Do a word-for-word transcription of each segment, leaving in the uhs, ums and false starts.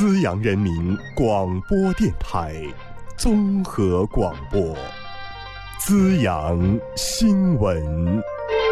资阳人民广播电台综合广播，资阳新闻。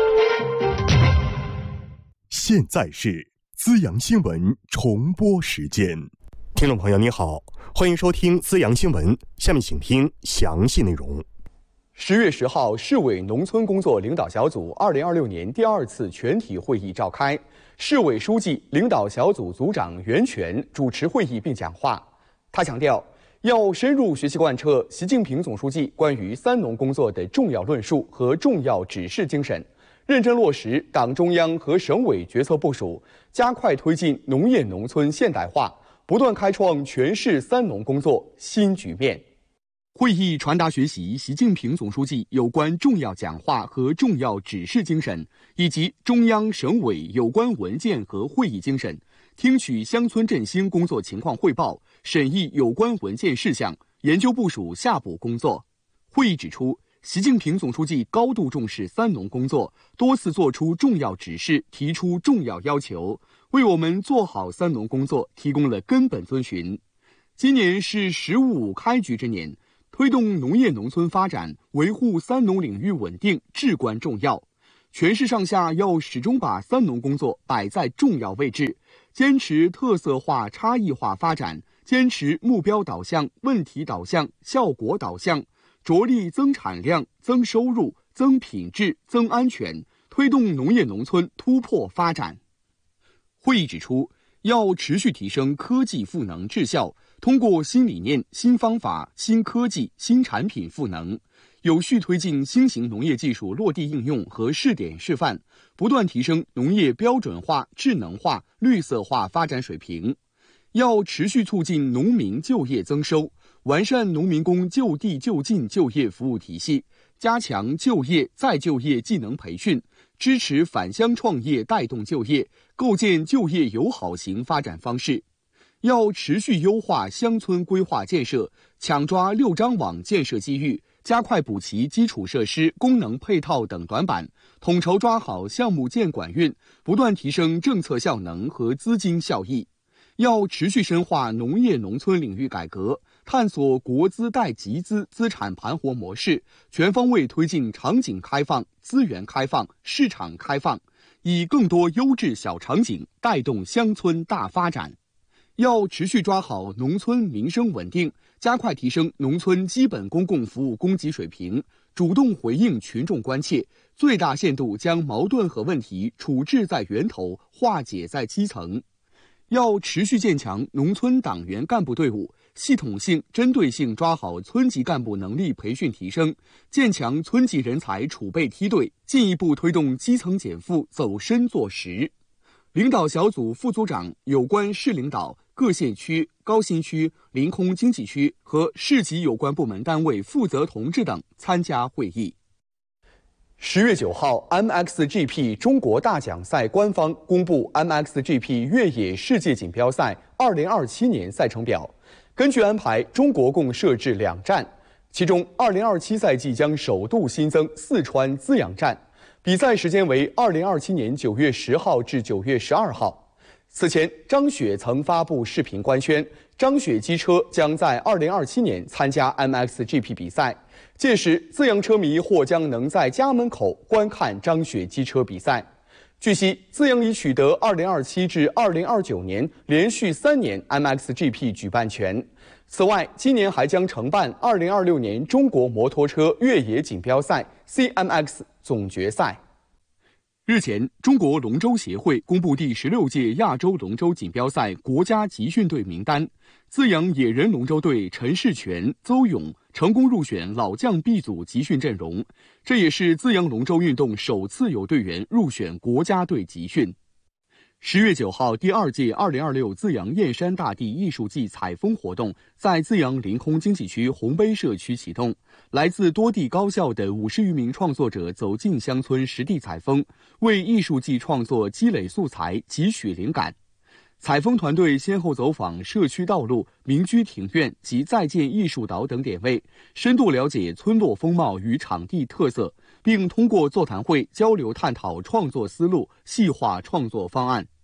现在是资阳新闻重播时间。听众朋友你好，欢迎收听资阳新闻，下面请听详细内容。 十月十号，市委农村工作领导小组二零二六年第二次全体会议召开，市委书记、领导小组组长袁泉主持会议并讲话。他强调，要深入学习贯彻习近平总书记关于“三农”工作的重要论述和重要指示精神，认真落实党中央和省委决策部署，加快推进农业农村现代化，不断开创全市“三农”工作新局面。会议传达学习习近平总书记有关重要讲话和重要指示精神，以及中央省委有关文件和会议精神，听取乡村振兴工作情况汇报，审议有关文件事项，研究部署下步工作。会议指出，习近平总书记高度重视“三农”工作，多次作出重要指示，提出重要要求，为我们做好“三农”工作提供了根本遵循。今年是“十五五”开局之年，推动农业农村发展，维护“三农”领域稳定至关重要。全市上下要始终把“三农”工作摆在重要位置，坚持特色化、差异化发展，坚持目标导向、问题导向、效果导向，着力增产量、增收入、增品质、增安全，推动农业农村突破发展。会议指出，要持续提升科技赋能质效，通过新理念、新方法、新科技、新产品赋能，有序推进新型农业技术落地应用和试点示范，不断提升农业标准化、智能化、绿色化发展水平。要持续促进农民就业增收，完善农民工就地就近就业服务体系，加强就业再就业技能培训，支持返乡创业带动就业，构建就业友好型发展方式。要持续优化乡村规划建设，抢抓六张网建设机遇，加快补齐基础设施、功能配套等短板，统筹抓好项目建管运，不断提升政策效能和资金效益。要持续深化农业农村领域改革，探索国资带集资资产盘活模式，全方位推进场景开放、资源开放、市场开放，以更多优质小场景带动乡村大发展。要持续抓好农村民生稳定，加快提升农村基本公共服务供给水平，主动回应群众关切，最大限度将矛盾和问题处置在源头，化解在基层。要持续建强农村党员干部队伍，系统性、针对性抓好村级干部能力培训提升，建强村级人才储备梯队，进一步推动基层减负走深做实。领导小组副组长有关市领导、各县区、高新区、临空经济区和市级有关部门单位负责同志等参加会议。十月九号 ，M X G P 中国大奖赛官方公布 M X G P 越野世界锦标赛二零二七年赛程表。根据安排，中国共设置两站，其中二零二七赛季将首度新增四川资阳站，比赛时间为二零二七年九月十号至九月十二号。此前，张雪曾发布视频官宣，张雪机车将在二零二七年参加 M X G P 比赛，届时资阳车迷或将能在家门口观看张雪机车比赛。据悉，资阳已取得二零二七至二零二九年连续三年 M X G P 举办权。此外，今年还将承办二零二六年中国摩托车越野锦标赛 C M X 总决赛。日前，中国龙舟协会公布第十六届亚洲龙舟锦标赛国家集训队名单，资阳野人龙舟队陈世全、邹勇成功入选老将 B 组集训阵容，这也是资阳龙舟运动首次有队员入选国家队集训。十月九号，第二届二零二六资阳燕山大地艺术季采风活动在资阳临空经济区红碑社区启动。来自多地高校的五十余名创作者走进乡村实地采风，为艺术季创作积累素材、汲取灵感。采风团队先后走访社区道路、民居庭院及在建艺术岛等点位，深度了解村落风貌与场地特色，并通过座谈会交流探讨创作思路，细化创作方案。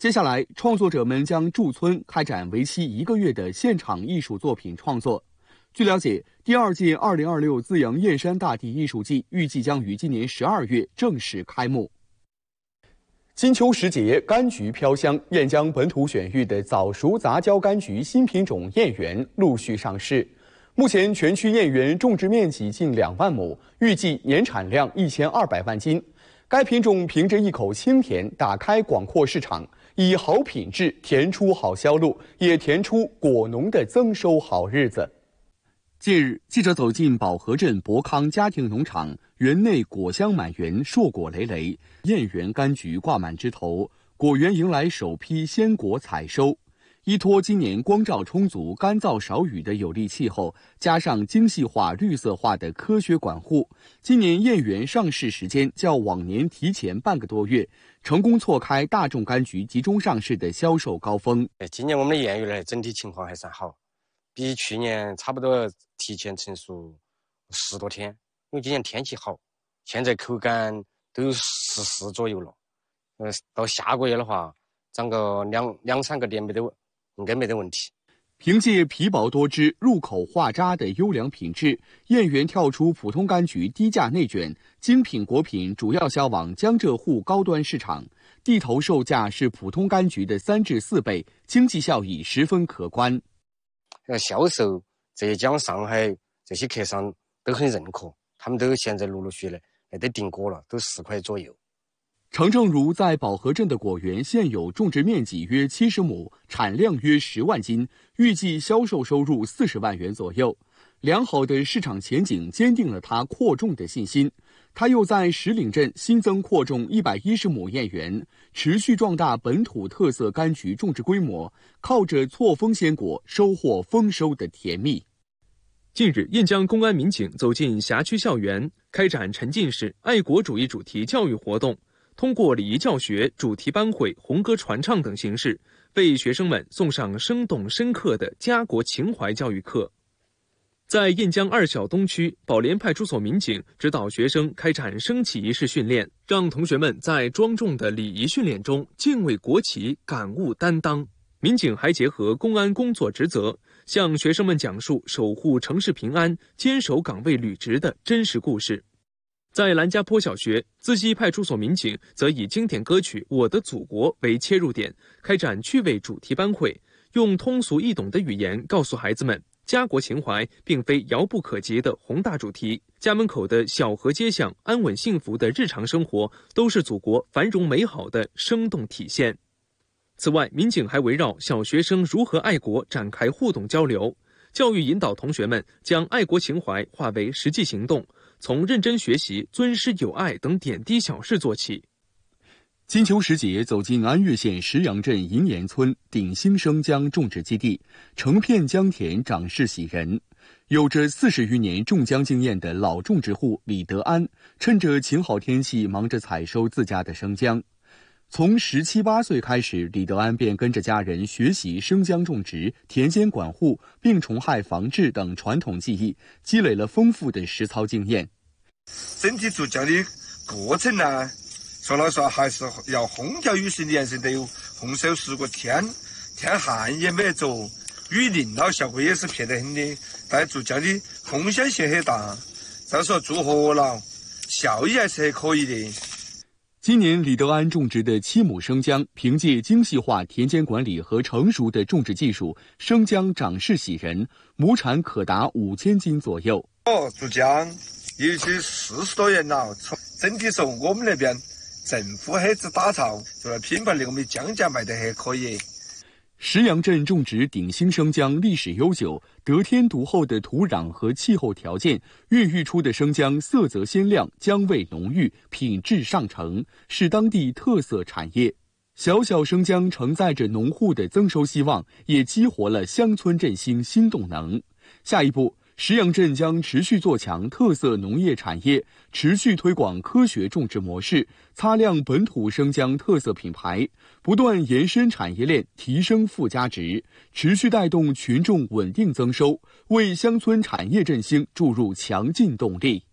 接下来，创作者们将驻村开展为期一个月的现场艺术作品创作。据了解，第二届二零二六资阳燕山大地艺术季预计将于今年十二月正式开幕。金秋时节，柑橘飘香，燕江本土选育的早熟杂交柑橘新品种燕园陆续上市。目前，全区燕园种植面积近两万亩，预计年产量一千二百万斤。该品种凭着一口清甜，打开广阔市场，以好品质甜出好销路，也甜出果农的增收好日子。近日，记者走进保和镇博康家庭农场，园内果香满园，硕果累累，燕园柑橘挂满枝头，果园迎来首批鲜果采收。依托今年光照充足、干燥少雨的有利气候，加上精细化、绿色化的科学管护，今年燕园上市时间较往年提前半个多月，成功错开大众柑橘集中上市的销售高峰。 今年我们的燕园呢，整体情况还算好，比去年差不多提前成熟十多天，因为今年天气好，现在口感都有十四左右了。呃，到下个月的话，长个两两三个点没得，应该没得问题。 凭借皮薄多汁、入口化渣的优良品质，燕园跳出普通柑橘低价内卷，精品果品主要销往江浙沪高端市场，地头售价是普通柑橘的三至四倍，经济效益十分可观。 呃，销售浙江、上海这些客商都很认可，他们都现在陆陆续续的都订果了，都四块左右。 程正如在保和镇的果园现有种植面积约七十亩，产量约十万斤，预计销售收入四十万元左右。良好的市场前景坚定了他扩种的信心。他又在石岭镇新增扩种一百一十亩燕园，持续壮大本土特色柑橘种植规模，靠着错峰鲜果收获丰收的甜蜜。 近日，燕江公安民警走进辖区校园，开展沉浸式爱国主义主题教育活动。通过礼仪教学、主题班会、红歌传唱等形式，为学生们送上生动深刻的家国情怀教育课。在燕江二小东区，宝莲派出所民警指导学生开展升旗仪式训练，让同学们在庄重的礼仪训练中敬畏国旗，感悟担当。民警还结合公安工作职责，向学生们讲述守护城市平安、坚守岗位履职的真实故事。在兰家坡小学，资溪派出所民警则以经典歌曲《我的祖国》为切入点，开展趣味主题班会，用通俗易懂的语言告诉孩子们，家国情怀并非遥不可及的宏大主题，家门口的小河街巷、安稳幸福的日常生活，都是祖国繁荣美好的生动体现。此外，民警还围绕小学生如何爱国展开互动交流，教育引导同学们将爱国情怀化为实际行动，从认真学习、尊师友爱等点滴小事做起。 金秋时节，走进安岳县石阳镇银岩村鼎兴生姜种植基地，成片姜田长势喜人。有着四十余年种姜经验的老种植户李德安，趁着晴好天气，忙着采收自家的生姜。从十七八岁开始，李德安便跟着家人学习生姜种植、田间管护、病虫害防治等传统技艺，积累了丰富的实操经验。 整体做姜的过程呢，说老实话还是要风调雨顺的，颜色得有丰收十个天，天旱也没做，雨淋了效果也是撇得很的。但做姜的风险性很大，再说做活了，效益还是很可以的。 今年李德安种植的七亩生姜，凭借精细化田间管理和成熟的种植技术，生姜长势喜人，亩产可达五千斤左右。 哦，做姜尤其四十多年了，从整体说我们那边政府很子打造，这个品牌的我们姜价卖得还可以。 石阳镇种植鼎兴生姜历史悠久，得天独厚的土壤和气候条件，孕育出的生姜色泽鲜亮，姜味浓郁，品质上乘，是当地特色产业。小小生姜承载着农户的增收希望，也激活了乡村振兴新动能。下一步，石阳镇将持续做强特色农业产业，持续推广科学种植模式，擦亮本土生姜特色品牌，不断延伸产业链，提升附加值，持续带动群众稳定增收，为乡村产业振兴注入强劲动力。